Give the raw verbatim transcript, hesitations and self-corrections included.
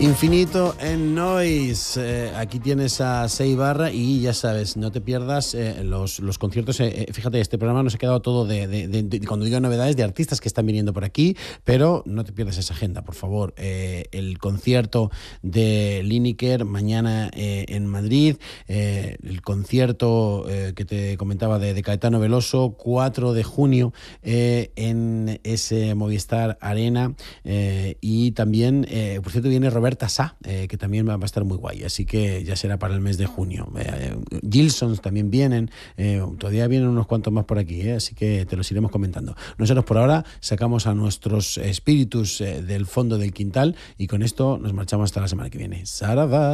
Infinito en Noise. Eh, aquí tienes a Seibarra y ya sabes, no te pierdas eh, los, los conciertos. Eh, fíjate, este programa nos ha quedado todo de, de, de, de, cuando digo novedades, de artistas que están viniendo por aquí, pero no te pierdas esa agenda, por favor. Eh, el concierto de Lineker mañana eh, en Madrid, eh, el concierto eh, que te comentaba de, de Caetano Veloso, cuatro de junio eh, en ese Movistar Arena, eh, y también, eh, por cierto, viene Roberta Sá, eh, que también va a estar muy guay, así que ya será para el mes de junio. Eh, Gilsons también vienen, eh, todavía vienen unos cuantos más por aquí, eh, así que te los iremos comentando. Nosotros por ahora sacamos a nuestros espíritus eh, del fondo del quintal y con esto nos marchamos hasta la semana que viene. Sarada.